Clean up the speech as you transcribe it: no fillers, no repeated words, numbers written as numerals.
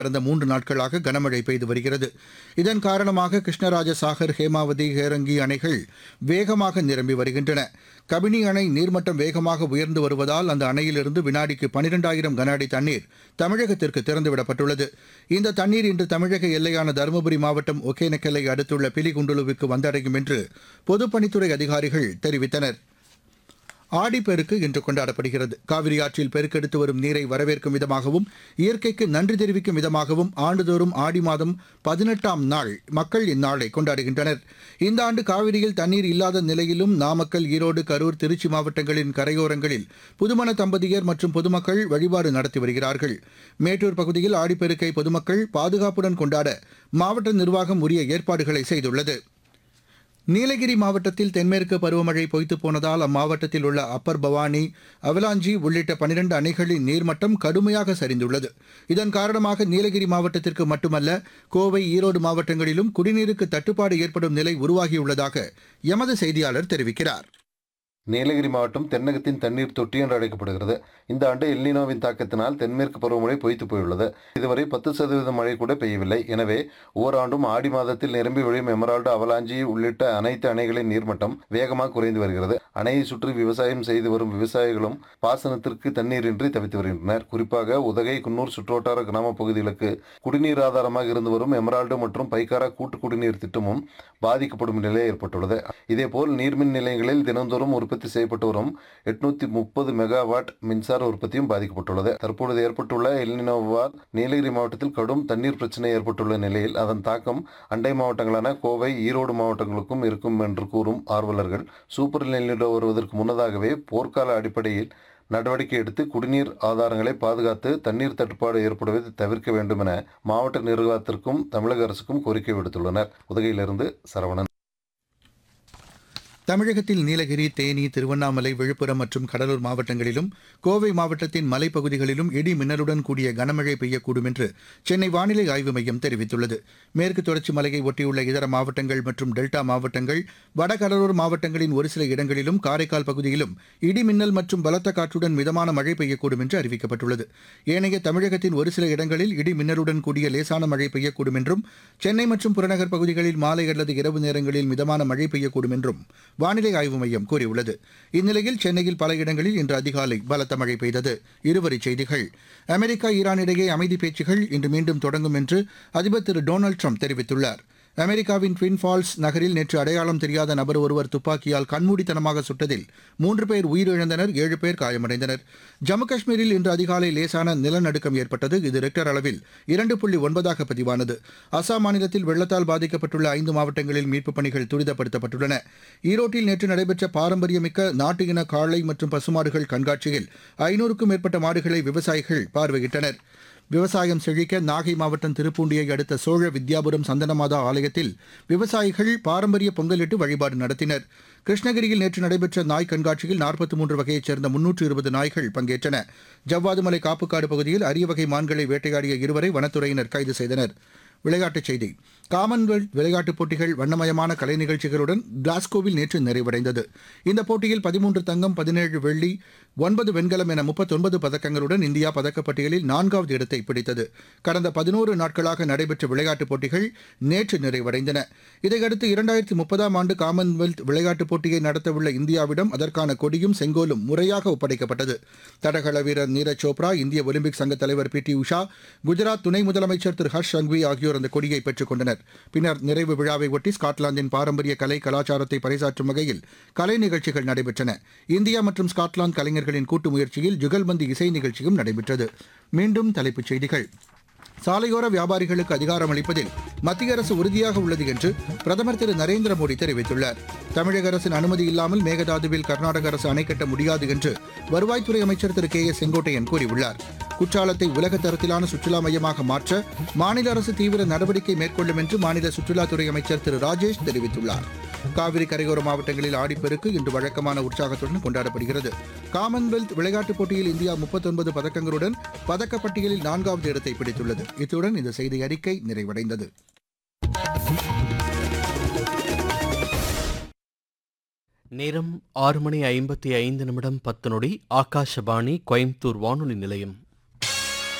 கடந்த 3 நாட்களாக கனமழை பெய்து வருகிறது. இதன் காரணமாக கிருஷ்ணராஜசாகர், ஹேமாவதி, ஹேரங்கி அணைகள் வேகமாக நிரம்பி வருகின்றன. கபினி அணை நீர்மட்டம் வேகமாக உயர்ந்து வருவதால் அந்த அணையிலிருந்து வினாடிக்கு 12,000 கன அடி தண்ணீர் தமிழகத்திற்கு திறந்துவிடப்பட்டுள்ளது. இந்த தண்ணீர் இன்று தமிழக எல்லையான தருமபுரி மாவட்டம் ஒகேனக்கல்லை அடுத்துள்ள பிலிகுண்டுலுவுக்கு வந்தடையும் என்று பொதுப்பணித்துறை அதிகாரிகள் தெரிவித்தனர். ஆடிப்பெருக்கு இன்று கொண்டாடப்படுகிறது. காவிரி ஆற்றில் பெருக்கெடுத்து வரும் நீரை வரவேற்கும் விதமாகவும் இயற்கைக்கு நன்றி தெரிவிக்கும் விதமாகவும் ஆண்டுதோறும் ஆடி மாதம் 18ஆம் நாள் மக்கள் இந்நாளை கொண்டாடுகின்றனர். இந்த ஆண்டு காவிரியில் தண்ணீர் இல்லாத நிலையிலும் நாமக்கல், ஈரோடு, கரூர், திருச்சி மாவட்டங்களின் கரையோரங்களில் புதுமண தம்பதியர் மற்றும் பொதுமக்கள் வழிபாடு நடத்தி வருகிறார்கள். மேட்டூர் பகுதியில் ஆடிப்பெருக்கை பொதுமக்கள் பாதுகாப்புடன் கொண்டாட மாவட்ட நிர்வாகம் உரிய ஏற்பாடுகளை செய்துள்ளது. நீலகிரி மாவட்டத்தில் தென்மேற்கு பருவமழை பொய்த்துப் போனதால் அம்மாவட்டத்தில் உள்ள அப்பர் பவானி, அவலாஞ்சி உள்ளிட்ட 12 அணைகளின் நீர்மட்டம் கடுமையாக சரிந்துள்ளது. இதன் காரணமாக நீலகிரி மாவட்டத்திற்கு மட்டுமல்ல, கோவை, ஈரோடு மாவட்டங்களிலும் குடிநீருக்கு தட்டுப்பாடு ஏற்படும் நிலை உருவாகியுள்ளதாக எமது செய்தியாளர் தெரிவிக்கிறார். நீலகிரி மாவட்டம் தென்னகத்தின் தண்ணீர் தொட்டி என்று அழைக்கப்படுகிறது. இந்த ஆண்டு எல்னினோவின் தாக்கத்தினால் தென்மேற்கு பருவமழை பொய்த்து போயுள்ளது. இதுவரை 10% மழை கூட பெய்யவில்லை. எனவே ஓராண்டும் ஆடி மாதத்தில் நிரம்பி வழியும் எமரால்டு, அவலாஞ்சி உள்ளிட்ட அனைத்து அணைகளின் நீர்மட்டம் வேகமாக குறைந்து வருகிறது. அணையை சுற்றி விவசாயம் செய்து வரும் விவசாயிகளும் பாசனத்திற்கு தண்ணீரின்றி தவித்து வருகின்றனர். குறிப்பாக உதகை, குன்னூர் சுற்றுவட்டார கிராம பகுதிகளுக்கு குடிநீர் ஆதாரமாக இருந்து வரும் எமரால்டு மற்றும் பைக்காரா கூட்டு குடிநீர் திட்டமும் பாதிக்கப்படும் நிலை ஏற்பட்டுள்ளது. இதேபோல் நீர்மின் நிலையங்களில் தினந்தோறும் உற்பத்தி செய்யப்பட்டு வரும் 830 மெகாவாட் மின்சார உற்பத்தியும் பாதிக்கப்பட்டுள்ளது. தற்பொழுது ஏற்பட்டுள்ள எல்னினோவால் நீலகிரி மாவட்டத்தில் கடும் தண்ணீர் பிரச்சினை ஏற்பட்டுள்ள நிலையில் அதன் தாக்கம் அண்டை மாவட்டங்களான கோவை, ஈரோடு மாவட்டங்களுக்கும் இருக்கும் என்று கூறும் ஆர்வலர்கள், சூப்பர் எல்னினோ வருவதற்கு முன்னதாகவே போர்க்கால அடிப்படையில் நடவடிக்கை எடுத்து குடிநீர் ஆதாரங்களை பாதுகாத்து தண்ணீர் தட்டுப்பாடு ஏற்படுவதை தவிர்க்க வேண்டும் என மாவட்ட நிர்வாகத்திற்கும் தமிழக அரசுக்கும் கோரிக்கை விடுத்துள்ளனர். உதகையிலிருந்து சரவணன். தமிழகத்தில் நீலகிரி, தேனி, திருவண்ணாமலை, விழுப்புரம் மற்றும் கடலூர் மாவட்டங்களிலும் கோவை மாவட்டத்தின் மலைப்பகுதிகளிலும் இடி மின்னலுடன் கூடிய கனமழை பெய்யக்கூடும் என்று சென்னை வானிலை ஆய்வு மையம் தெரிவித்துள்ளது. மேற்கு தொடர்ச்சி மலையை ஒட்டியுள்ள இதர மாவட்டங்கள் மற்றும் டெல்டா மாவட்டங்கள், வடகடலோர மாவட்டங்களின் ஒரு சில இடங்களிலும் காரைக்கால் பகுதியிலும் இடி மின்னல் மற்றும் பலத்த காற்றுடன் மிதமான மழை பெய்யக்கூடும் என்று அறிவிக்கப்பட்டுள்ளது. ஏனைய தமிழகத்தின் ஒரு சில இடங்களில் இடி மின்னலுடன் கூடிய லேசான மழை பெய்யக்கூடும் என்றும், சென்னை மற்றும் புறநகர் பகுதிகளில் மாலை அல்லது இரவு நேரங்களில் மிதமான மழை பெய்யக்கூடும் என்றும் வானிலை ஆய்வு மையம் கூறியுள்ளது. இந்நிலையில் சென்னையில் பல இடங்களில் இன்று அதிகாலை பலத்த மழை பெய்தது. இருவரிச் செய்திகள். அமெரிக்கா, ஈரான் இடையே அமைதி பேச்சுகள் இன்று மீண்டும் தொடங்கும் என்று அதிபர் திரு டொனால்டு ட்ரம்ப் தெரிவித்துள்ளார். அமெரிக்காவின் ட்வின் ஃபால்ஸ் நகரில் நேற்று அடையாளம் தெரியாத நபர் ஒருவர் துப்பாக்கியால் கண்மூடித்தனமாக சுட்டதில் 3 பேர் உயிரிழந்தனர், 7 பேர் காயமடைந்தனர். ஜம்மு காஷ்மீரில் இன்று அதிகாலை லேசான நிலநடுக்கம் ஏற்பட்டது. இது ரெக்டர் அளவில் 2.9 பதிவானது. அசாம் மாநிலத்தில் வெள்ளத்தால் பாதிக்கப்பட்டுள்ள 5 மாவட்டங்களில் மீட்புப் பணிகள் துரிதப்படுத்தப்பட்டுள்ளன. ஈரோட்டில் நேற்று நடைபெற்ற பாரம்பரியமிக்க நாட்டு இன காளை மற்றும் பசுமாடுகள் கண்காட்சியில் 500க்கும் மேற்பட்ட மாடுகளை விவசாயிகள் பார்வையிட்டனர். விவசாயம் செழிக்க நாகை மாவட்டம் திருப்பூண்டியை அடுத்த சோழ வித்யாபுரம் சந்தனமாதா ஆலயத்தில் விவசாயிகள் பாரம்பரிய பொங்கலிட்டு வழிபாடு நடத்தினர். கிருஷ்ணகிரியில் நேற்று நடைபெற்ற நாய் கண்காட்சியில் 43 வகையைச் சேர்ந்த 320 நாய்கள் பங்கேற்றன. ஜவ்வாதுமலை காப்புக்காடு பகுதியில் அரிய வகை மான்களை வேட்டையாடிய 2வரை வனத்துறையினர் கைது செய்தனர். விளையாட்டுச் செய்தி. காமன்வெல்த் விளையாட்டுப் போட்டிகள் வண்ணமயமான கலை நிகழ்ச்சிகளுடன் கிளாஸ்கோவில் நேற்று நிறைவடைந்தது. இந்த போட்டியில் 13 தங்கம், 17 வெள்ளி, 9 வெண்கலம் என 39 பதக்கங்களுடன் இந்தியா பதக்கப்பட்டியலில் 4வது இடத்தை பிடித்தது. கடந்த 11 நாட்களாக நடைபெற்ற விளையாட்டுப் போட்டிகள் நேற்று நிறைவடைந்தன. இதையடுத்து 2030ஆம் ஆண்டு காமன்வெல்த் விளையாட்டுப் போட்டியை நடத்தவுள்ள இந்தியாவிடம் அதற்கான கொடியும் செங்கோலும் முறையாக ஒப்படைக்கப்பட்டது. தடகள வீரர் நீரஜ் சோப்ரா, இந்திய ஒலிம்பிக் சங்க தலைவர் PT உஷா, குஜராத் துணை முதலமைச்சர் திரு ஹர்ஷ் சங்வி ஆகியோர் அந்த கொடியை பெற்றுக் கொண்டனர். பின்னர் நிறைவு விழாவை ஒட்டி ஸ்காட்லாந்தின் பாரம்பரிய கலை கலாச்சாரத்தை பறைசாற்றும் வகையில் கலை நிகழ்ச்சிகள் நடைபெற்றன. இந்தியா மற்றும் ஸ்காட்லாந்து கலைஞர்களின் கூட்டு முயற்சியில் ஜுகல்பந்து இசை நிகழ்ச்சியும் நடைபெற்றது. மீண்டும் தலைப்புச் செய்திகள். சாலையோர வியாபாரிகளுக்கு அதிகாரம் அளிப்பதில் மத்திய அரசு உறுதியாக உள்ளது என்று பிரதமர் திரு நரேந்திர மோடி தெரிவித்துள்ளார். தமிழக அரசின் அனுமதி இல்லாமல் மேகதாதுவில் கர்நாடக அரசு அணை கட்ட முடியாது என்று வருவாய்த்துறை அமைச்சர் திரு KS செங்கோட்டையன் கூறியுள்ளார். குற்றாலத்தை உலக தரத்திலான சுற்றுலா மையமாக மாற்ற மாநில அரசு தீவிர நடவடிக்கை மேற்கொள்ளும் என்று மாநில சுற்றுலாத்துறை அமைச்சர் திரு ராஜேஷ் தெரிவித்துள்ளார். காவிரி கரையோர மாவட்டங்களில் ஆடிப்பெருக்கு இன்று வழக்கமான உற்சாகத்துடன் கொண்டாடப்படுகிறது. காமன்வெல்த் விளையாட்டுப் போட்டியில் இந்தியா 39 பதக்கங்களுடன் பதக்கப்பட்டியலில் 4வது இடத்தை பிடித்துள்ளது. இத்துடன் இந்த செய்தி அறிக்கை நிறைவடைந்தது. நேரம் 6:55 10 ஆகாஷவாணி கோயம்புத்தூர் வானொலி நிலையம்.